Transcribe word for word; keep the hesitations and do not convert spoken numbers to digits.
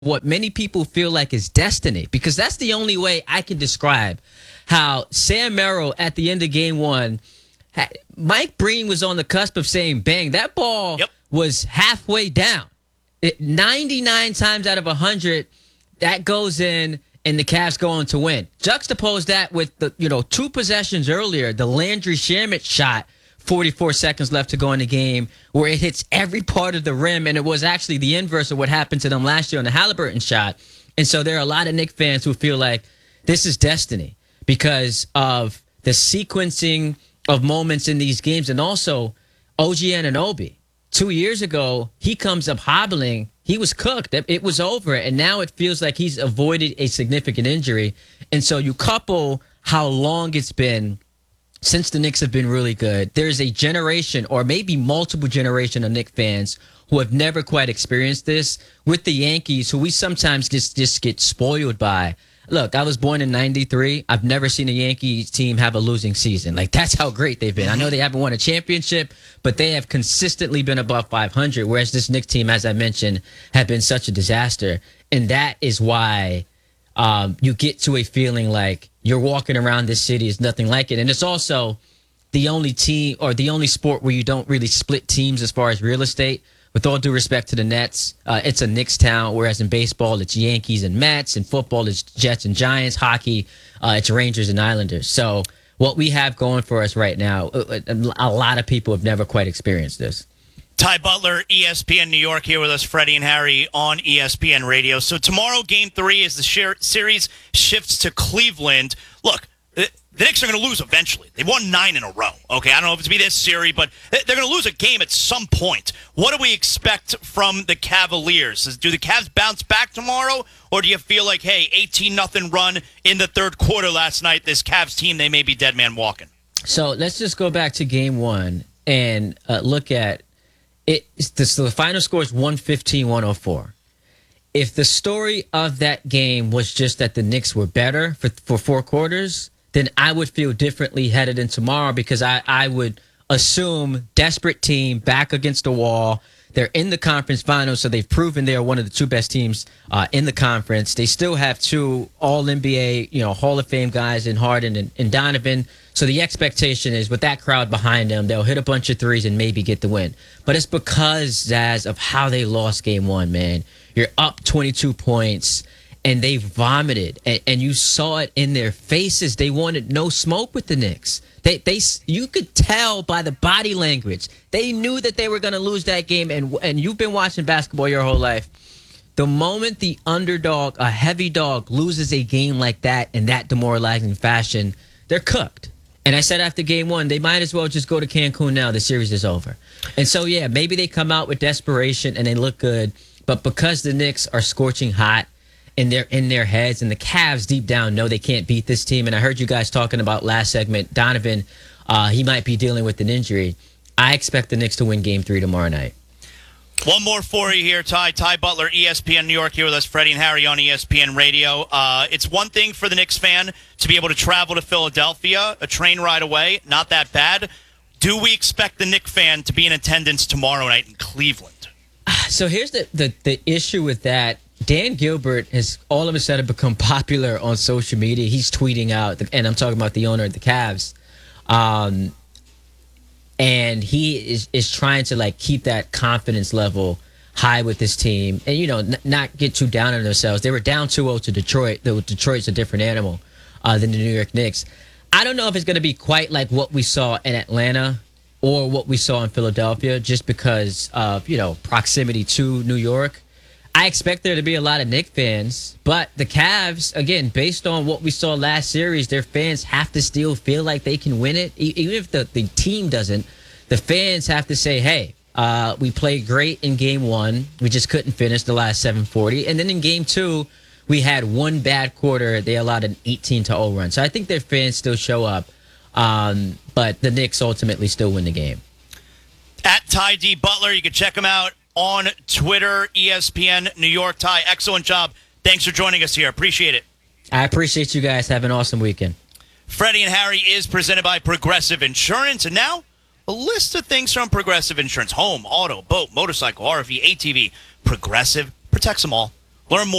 what many people feel like is destiny, because that's the only way I can describe how Sam Merrill at the end of game one, had, Mike Breen was on the cusp of saying, bang, that ball yep. was halfway down. It, ninety-nine times out of one hundred, that goes in and the Cavs go on to win. Juxtapose that with the, you know, two possessions earlier, the Landry Shamet shot, forty-four seconds left to go in the game, where it hits every part of the rim, and it was actually the inverse of what happened to them last year on the Halliburton shot. And so there are a lot of Knicks fans who feel like this is destiny because of the sequencing of moments in these games. And also, O G Anunoby, two years ago, he comes up hobbling. He was cooked. It was over, and now it feels like he's avoided a significant injury. And so you couple how long it's been since the Knicks have been really good. There's a generation, or maybe multiple generation of Knicks fans who have never quite experienced this with the Yankees, who we sometimes just, just get spoiled by. Look, I was born in ninety-three. I've never seen a Yankees team have a losing season. Like, that's how great they've been. I know they haven't won a championship, but they have consistently been above five hundred, whereas this Knicks team, as I mentioned, have been such a disaster. And that is why um, you get to a feeling like you're walking around this city is nothing like it. And it's also the only team or the only sport where you don't really split teams as far as real estate. With all due respect to the Nets, uh, it's a Knicks town, whereas in baseball, it's Yankees and Mets. In football, it's Jets and Giants. Hockey, uh, it's Rangers and Islanders. So what we have going for us right now, a lot of people have never quite experienced this. Ty Butler, E S P N New York, here with us, Freddie and Harry on E S P N Radio. So tomorrow, game three, as the share- series shifts to Cleveland. Look, the Knicks are going to lose eventually. They've won nine in a row. Okay, I don't know if it's going to be this series, but they're going to lose a game at some point. What do we expect from the Cavaliers? Do the Cavs bounce back tomorrow, or do you feel like, hey, eighteen nothing run in the third quarter last night, this Cavs team, they may be dead man walking? So let's just go back to game one and uh, look at it. So the final score is one fifteen one oh four. If the story of that game was just that the Knicks were better for, for four quarters, then I would feel differently headed in tomorrow, because I, I would assume desperate team back against the wall. They're in the conference finals, so they've proven they're one of the two best teams uh, in the conference. They still have two all N B A, you know, Hall of Fame guys in Harden and, and Donovan. So the expectation is with that crowd behind them, they'll hit a bunch of threes and maybe get the win. But it's because, Zaz, of how they lost game one, man. You're up twenty-two points. And they vomited, and, and you saw it in their faces. They wanted no smoke with the Knicks. They, they, you could tell by the body language. They knew that they were going to lose that game, and and you've been watching basketball your whole life. The moment the underdog, a heavy dog, loses a game like that in that demoralizing fashion, they're cooked. And I said after game one, they might as well just go to Cancun now. The series is over. And so, yeah, maybe they come out with desperation and they look good, but because the Knicks are scorching hot, and they're in their heads, and the Cavs deep down know they can't beat this team. And I heard you guys talking about last segment, Donovan, uh, he might be dealing with an injury. I expect the Knicks to win game three tomorrow night. One more for you here, Ty. Ty Butler, E S P N New York, here with us, Freddie and Harry on E S P N Radio. Uh, it's one thing for the Knicks fan to be able to travel to Philadelphia, a train ride away, not that bad. Do we expect the Knicks fan to be in attendance tomorrow night in Cleveland? So here's the, the, the issue with that. Dan Gilbert has all of a sudden become popular on social media. He's tweeting out, and I'm talking about the owner of the Cavs, um, and he is, is trying to like keep that confidence level high with this team, and you know, n- not get too down on themselves. They were down two oh to Detroit. Though Detroit's a different animal uh, than the New York Knicks. I don't know if it's going to be quite like what we saw in Atlanta or what we saw in Philadelphia, just because of you know proximity to New York. I expect there to be a lot of Knicks fans, but the Cavs, again, based on what we saw last series, their fans have to still feel like they can win it. E- even if the, the team doesn't, the fans have to say, hey, uh, we played great in game one. We just couldn't finish the last seven forty. And then in game two, we had one bad quarter. They allowed an eighteen to oh run. So I think their fans still show up, um, but the Knicks ultimately still win the game. At Ty D. Butler, you can check him out on Twitter, E S P N New York. Ty, excellent job. Thanks for joining us here. Appreciate it. I appreciate you guys. Have an awesome weekend. Freddie and Harry is presented by Progressive Insurance. And now, a list of things from Progressive Insurance. Home, auto, boat, motorcycle, R V, A T V. Progressive protects them all. Learn more.